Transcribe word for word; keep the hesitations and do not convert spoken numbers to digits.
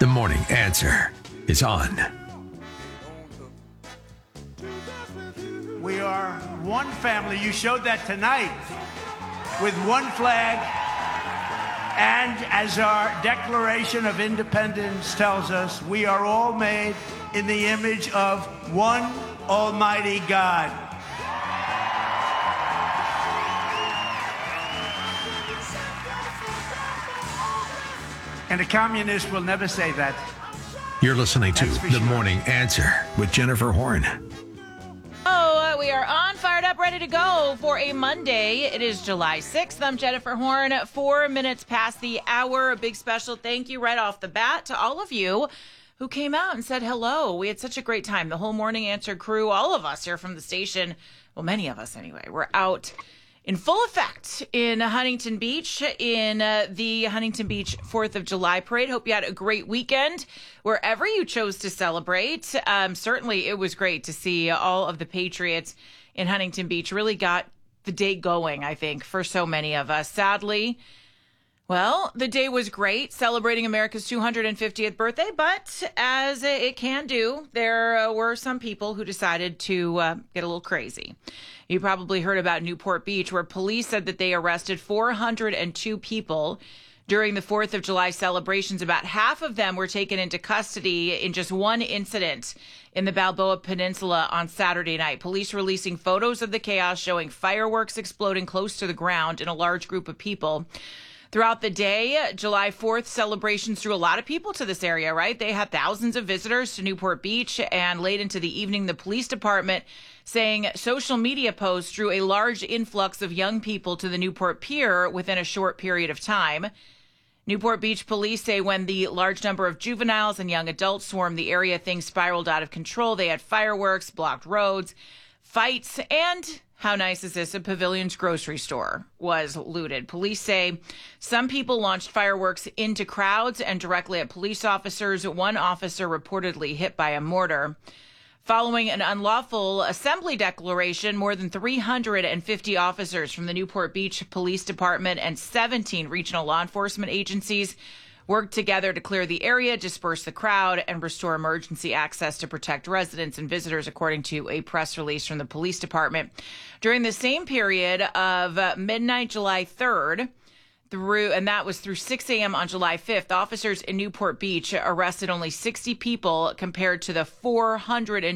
The Morning Answer is on. We are one family. You showed that tonight with one flag. And as our Declaration of Independence tells us, we are all made in the image of one Almighty God. And a communist will never say that. You're listening to That's for The sure. Morning Answer with Jennifer Horn. Oh, we are on, fired up, ready to go for a Monday. It is July sixth. I'm Jennifer Horn. Four minutes past the hour. A big special thank you right off the bat to all of you who came out and said hello. We had such a great time. The whole Morning Answer crew, all of us here from the station, well, many of us anyway, we're out in full effect in Huntington Beach, in uh, the Huntington Beach fourth of July parade. Hope you had a great weekend wherever you chose to celebrate. Um, certainly, it was great to see all of the Patriots in Huntington Beach. Really got the day going, I think, for so many of us. Sadly, well, the day was great, celebrating America's two hundred fiftieth birthday, but as it can do, there uh, were some people who decided to uh, get a little crazy. You probably heard about Newport Beach, where police said that they arrested four hundred two people during the fourth of July celebrations. About half of them were taken into custody in just one incident in the Balboa Peninsula on Saturday night. Police releasing photos of the chaos showing fireworks exploding close to the ground in a large group of people. Throughout the day, July fourth celebrations drew a lot of people to this area, right? They had thousands of visitors to Newport Beach, and late into the evening, the police department saying social media posts drew a large influx of young people to the Newport Pier within a short period of time. Newport Beach police say when the large number of juveniles and young adults swarmed the area, things spiraled out of control. They had fireworks, blocked roads, fights, and how nice is this? A Pavilion's grocery store was looted. Police say some people launched fireworks into crowds and directly at police officers. One officer reportedly hit by a mortar. Following an unlawful assembly declaration, more than three hundred fifty officers from the Newport Beach Police Department and seventeen regional law enforcement agencies worked together to clear the area, disperse the crowd, and restore emergency access to protect residents and visitors, according to a press release from the police department. During the same period of uh, midnight, July third, through, and that was through six a.m. on July fifth, officers in Newport Beach arrested only sixty people compared to the four hundred